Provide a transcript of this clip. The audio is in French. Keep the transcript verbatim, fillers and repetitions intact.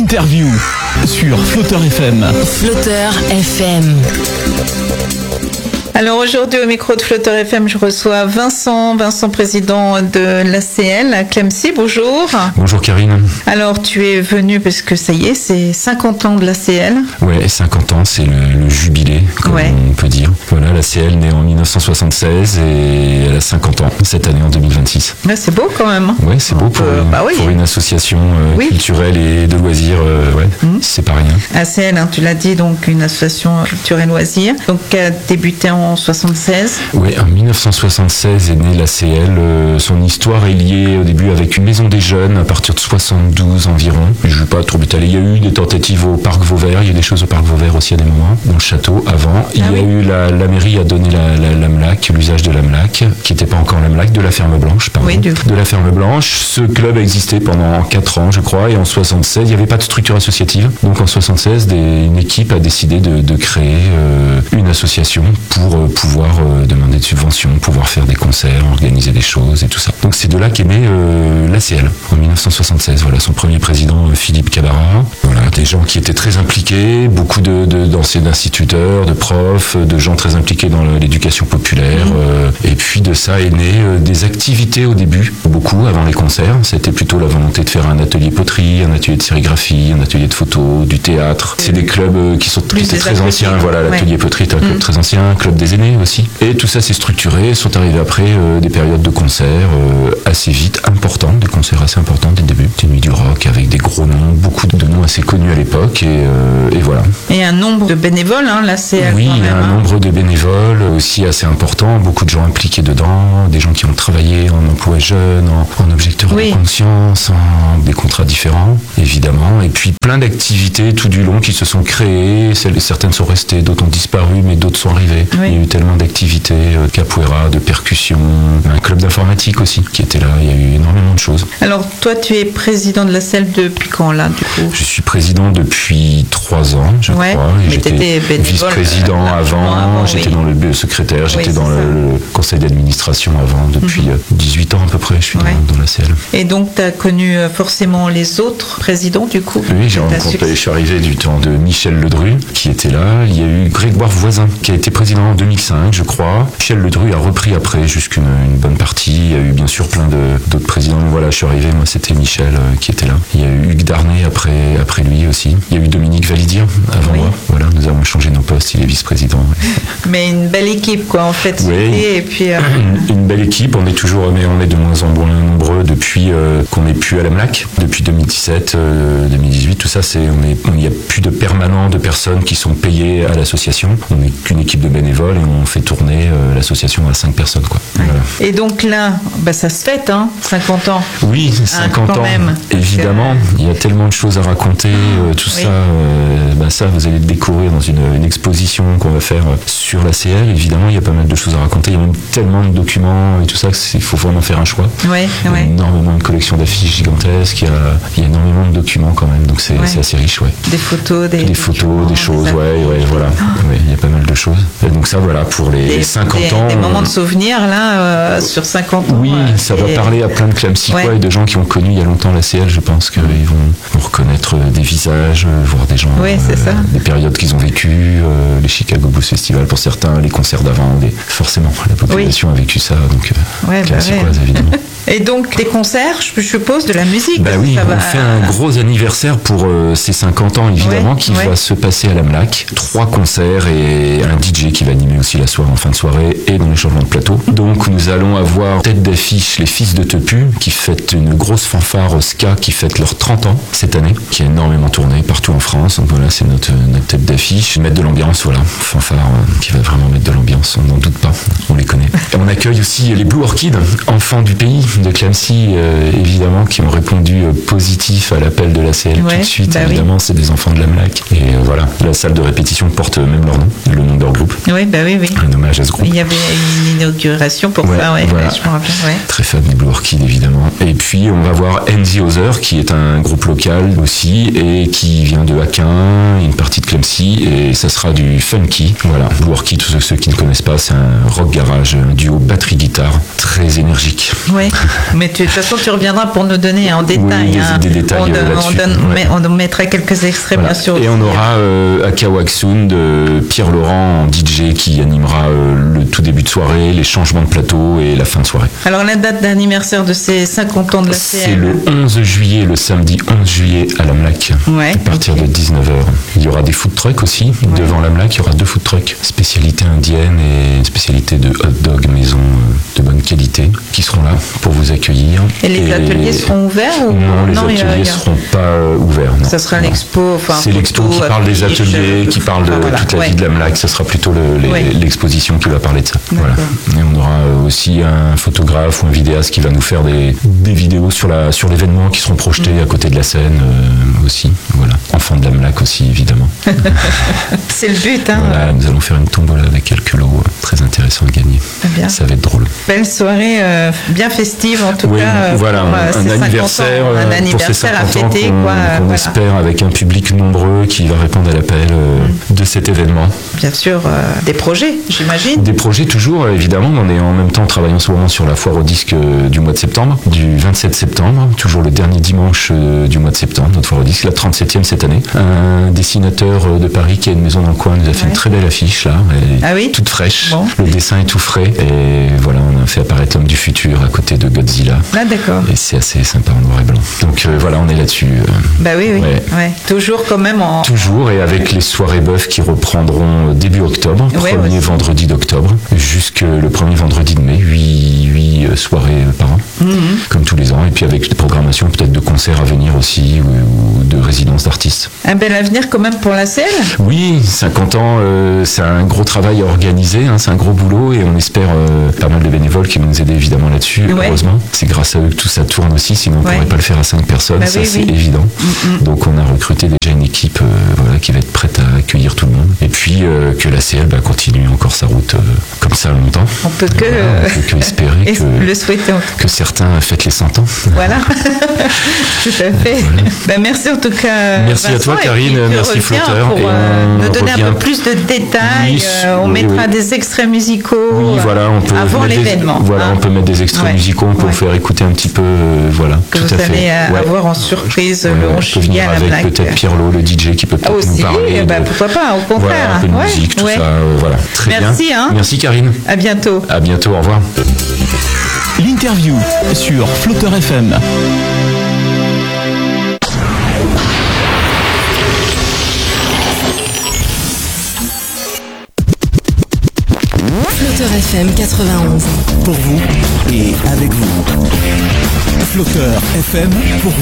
l'interview sur Flotteur F M. Flotteur F M. Alors aujourd'hui au micro de Flotteur F M, je reçois Vincent, Vincent président de l'A C L à Clamecy. Bonjour. Bonjour Karine. Alors tu es venu parce que ça y est, c'est cinquante ans de l'A C L. Ouais, cinquante ans, c'est le, le jubilé, comme ouais. on peut dire. Voilà, l'A C L née en dix-neuf cent soixante-seize et elle a cinquante ans cette année en deux mille vingt-six. Ouais, c'est beau quand même. Ouais, c'est beau pour, euh, bah oui. pour une association euh, oui. culturelle et de loisirs. Euh, ouais, mmh. c'est pas rien. A C L, hein, tu l'as dit, donc une association culturelle loisirs, donc qui a débuté en soixante-seize. Oui, en dix-neuf cent soixante-seize est née l'A C L. Euh, son histoire est liée au début avec une maison des jeunes à partir de soixante-douze environ. Je ne vais pas trop m'étaler. Il y a eu des tentatives au parc Vauvert. Il y a des choses au parc Vauvert aussi à des moments, dans le château avant. Il ah y a oui. eu la, la mairie a donné la, la, l'AMLAC, l'usage de l'AMLAC, qui n'était pas encore l'AMLAC, de la Ferme Blanche, pardon. Oui, du... De la Ferme Blanche. Ce club a existé pendant quatre ans, je crois, et en soixante-seize, il n'y avait pas de structure associative. Donc en soixante-seize, des, une équipe a décidé de, de créer euh, une association pour euh, pouvoir euh, demander de subventions, pouvoir faire des concerts, organiser des choses et tout ça. Donc c'est de là qu'est né euh, l'A C L en dix-neuf cent soixante-seize. Voilà, son premier président euh, Philippe Cabarat. Voilà, des gens qui étaient très impliqués, beaucoup de, de d'anciens instituteurs, de profs, de gens très impliqués dans l'éducation populaire. Mmh. Euh, et puis de ça est né euh, des activités au début, beaucoup avant les concerts. C'était plutôt la volonté de faire un atelier poterie, un atelier de sérigraphie, un atelier de photo, du théâtre. C'est des clubs euh, qui sont qui étaient très anciens. Voilà, l'atelier ouais. poterie est un club mmh. très ancien, club des aînés aussi. Et tout ça s'est structuré, sont arrivés après euh, des périodes de concerts euh, assez vite importantes, des concerts assez importants dès le début. Des nuits du rock avec des gros noms, beaucoup de noms assez connus à l'époque et, euh, et voilà. Et un nombre de bénévoles, hein, l'A C L. Oui, il y a un hein. nombre de bénévoles aussi assez important, beaucoup de gens impliqués dedans, des gens qui ont travaillé en emploi jeune, en, en objecteur oui. de conscience, en des contrats différents, évidemment, et puis plein d'activités tout du long qui se sont créées, certaines sont restées, d'autres ont disparu, mais d'autres sont arrivées. Oui. Il y a eu tellement d'activités, euh, de capoeira, de percussion, un club d'informatique aussi qui était là, il y a eu énormément de choses. Alors toi tu es président de la C E L depuis quand là du coup ? Je suis président depuis trois ans, je ouais, crois. Et j'étais vice-président euh, avant, avant, j'étais oui. dans le secrétaire, oui, j'étais dans le, le conseil d'administration avant, depuis mm-hmm. dix-huit ans à peu près, je suis ouais. dans, dans la C E L. Et donc tu as connu forcément les autres présidents du coup ? Oui, j'ai rencontré, je suis arrivé du temps de Michel Ledru qui était là, il y a eu Grégoire Voisin qui a été président en deux mille cinq je crois. Michel Ledru a repris après jusqu'une une bonne partie, il y a eu bien sûr plein de, d'autres présidents, mais voilà, je suis arrivé, moi c'était Michel euh, qui était là. Il y a eu Hugues Darnay après, après lui aussi. Il y a eu Dominique Validier avant oui. moi. Voilà, nous avons changé nos postes, il est vice-président. Mais une belle équipe quoi en fait. Oui, et puis, euh... une, une belle équipe, on est toujours, mais on est de moins en moins nombreux depuis euh, qu'on n'est plus à l'AMLAC, depuis deux mille dix-sept, euh, deux mille dix-huit, tout ça, c'est, on est, il n'y a plus de permanents, de personnes qui sont payées à l'association. On n'est qu'une équipe de bénévoles et on fait tourner euh, l'association à cinq personnes quoi. Ouais. Voilà. Et donc là, bah, ça se fête, hein, cinquante ans. Oui, cinquante ans, même. Évidemment. Que... Il y a tellement de choses à raconter, euh, tout oui. ça, euh, bah, ça, vous allez le découvrir dans une, une exposition qu'on va faire sur la C L. Évidemment, il y a pas mal de choses à raconter. Il y a même tellement de documents et tout ça qu'il faut vraiment faire un choix. Oui, il y a oui. énormément de collections d'affiches gigantesques. Il y a, il y a énormément de documents quand même, donc c'est, ouais. c'est assez riche, ouais. Des photos, des, des photos, des choses, des ouais, ouais, voilà. Oh. Ouais, il y a pas mal de choses. Et donc ça, voilà, pour les des, cinquante des, ans. Des moments de souvenirs là, euh, sur cinquante ans. Oui, ça et... va parler à plein de Clamecycois ouais. et de gens qui ont connu il y a longtemps la C L. Je pense qu'ils vont, vont reconnaître des visages, voir des gens, oui, c'est euh, ça. des périodes qu'ils ont vécues, euh, les Chicago Blues Festival pour certains, les concerts d'avant. Des... Forcément, la population oui. a vécu ça, donc euh, ouais, Clamecycoise bah ouais. évidemment. Et donc des concerts, je suppose, de la musique. Bah oui, ça on va... fait un gros anniversaire pour euh, ces cinquante ans évidemment, ouais, qui ouais. va se passer à l'AMLAC. Trois concerts et un D J qui va animer aussi la soirée en fin de soirée et dans les changements de plateau. Donc nous allons avoir tête d'affiche les Fils de Tepu qui fêtent une grosse fanfare au ska qui fête leurs trente ans cette année, qui a énormément tourné partout en France. Donc voilà, c'est notre, notre tête d'affiche. Mettre de l'ambiance, voilà, fanfare euh, qui va vraiment mettre de l'ambiance, on n'en doute pas, on les connaît. Et on accueille aussi les Blue Orchids, enfants du pays de Clamecy, euh, évidemment, qui ont répondu euh, positif à l'appel de la C L ouais, tout de suite. Bah évidemment, oui. c'est des enfants de l'AMLAC. Et euh, voilà, la salle de répétition porte même leur nom, le nom de leur groupe. Oui, bah oui, oui. Un hommage à ce groupe. Il y avait une inauguration pour ouais, ça, ouais, voilà. ouais, je me rappelle. Ouais. Très fan des Blue Orchids, évidemment. Et puis, on va voir And the Other, qui est un groupe local aussi, Clemcy et qui vient de Aquin, une partie de Clemcy, et ça sera du funky. Voilà, Worky, tous ceux, ceux qui ne connaissent pas, c'est un rock garage, un duo batterie-guitare très énergique. Oui, mais tu, de toute façon, tu reviendras pour nous donner en détail. Oui, des, hein. des détails on, euh, on, là-dessus. donne, Ouais. mais on mettra quelques extraits, Voilà. bien sûr. Et on aura euh, Akawaksun de Pierre Laurent en D J qui animera euh, le tout début de soirée, les changements de plateau et la fin de soirée. Alors, la date d'anniversaire de ces cinquante ans de la C L. C'est le onze juillet, le samedi onze juillet à l'Amlac, Ouais, à partir ok. de dix-neuf heures. Il y aura des food trucks aussi. Ouais. Devant l'Amlac, il y aura deux food trucks, spécialité indienne et une spécialité de hot dog maison euh, de bonne qualité, qui seront là pour vous accueillir. Et les ateliers seront ouverts ou... Non, les il y a- ateliers il y a- seront pas euh, ouverts. Non. Ça sera Non. l'expo. Enfin, C'est l'expo photo, qui parle des affiche, ateliers, euh, qui parle de enfin, voilà. toute la Ouais. vie de l'Amlac. Ce sera plutôt le- les- Ouais. l'exposition qui va parler de ça. Voilà. Et on aura euh, aussi un photographe ou un vidéaste qui va nous faire des, des vidéos sur la sur l'événement qui seront projetées à côté de la scène euh, aussi. Voilà. Enfant de l'Amlac aussi, évidemment. C'est le but, hein. Voilà, nous allons faire une tombola avec quelques lots euh, très intéressants à gagner. Très bien. Ça va être drôle. Belle soirée, euh, bien festive en tout Oui, cas. euh, voilà, pour, euh, un, ces un cinquante anniversaire, ans, euh, un pour ces anniversaire à cinquante ans fêter, qu'on quoi. euh, qu'on voilà. espère avec un public nombreux qui va répondre à l'appel euh, de cet événement. Bien sûr, euh, des projets, j'imagine. Des projets toujours, euh, évidemment. On est en même temps travaillant en ce moment sur la foire au disque euh, du mois de septembre, du vingt-sept septembre, toujours le dernier dimanche euh, du mois de septembre, notre foire au disque, la trente-septième cette année. Un dessinateur euh, de Paris qui a une maison dans le coin nous a fait Ouais. une très belle affiche là, elle est Ah oui toute fraîche. Bon. Le dessin est tout frais et voilà, on a fait apparaître l'homme du futur à côté de Godzilla. Ah d'accord. Et c'est assez sympa en noir et blanc. Donc euh, voilà, on est là-dessus. euh, Bah oui, oui. Ouais. Ouais. Toujours quand même en... Toujours, et avec les soirées bœuf qui reprendront début octobre, Ouais, premier aussi. vendredi d'octobre, jusque le premier vendredi de mai, huit soirées par an, Mhm. comme tous les ans, et puis avec des programmations peut-être de concerts à venir aussi, ou, ou de résidences d'artistes. Un bel avenir quand même pour la C L. Oui, cinquante ans, euh, c'est un gros travail à organiser, hein, c'est un gros boulot, et on espère euh, pas mal de bénévoles qui vont nous aider évidemment là-dessus, Ouais. heureusement. C'est grâce à eux que tout ça tourne aussi, sinon on ne Ouais. pourrait pas le faire à cinq personnes, Bah ça oui, c'est oui. évident. Mhm. Donc on a recruté déjà une équipe euh, voilà, qui va être prête à accueillir tout le monde. Et puis euh, que la C L bah, continue encore sa route euh, comme ça longtemps. On peut que, Voilà, on peut que espérer et que, le souhaiter. en tout cas. que certains fêtent les cent ans. Voilà. Tout à fait. Bah, merci en tout cas. Merci à Vincent, toi, et Karine, puis tu merci, reviens Flotteur, Pour et euh, on nous donner un revient. peu plus de détails. Oui, euh, on oui, mettra oui. des extraits musicaux. Oui, euh, voilà, on peut avant mettre des- l'événement. Voilà, hein. on peut mettre des extraits Ouais. musicaux, on peut Ouais. vous faire écouter un petit peu, euh, voilà, Que tout vous à allez fait. euh, Ouais. avoir en surprise Ouais, le on onze peut juillet venir à la avec Blague. peut-être Pierlot, le D J, qui peut Ah peut-être nous aussi, parler. bah, de- pourquoi pas, au contraire. Voilà, un peu de Ouais, musique, tout ouais. ça, euh, voilà. Très Merci, bien. hein. Merci Karine. À bientôt. À bientôt, au revoir. L'interview sur Flotteur F M. Flotteur F M quatre-vingt-onze. Pour vous et avec vous. Flotteur F M pour